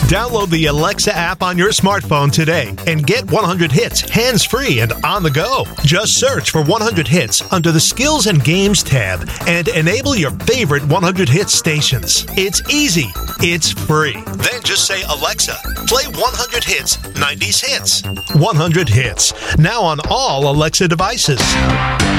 Download the Alexa app on your smartphone today and get 100 hits hands-free and on the go. Just search for 100 hits under the Skills and Games tab and enable your favorite 100 hits stations. It's easy. It's free. Then just say, Alexa, play 100 hits, 90s hits. 100 hits. Now on all Alexa devices.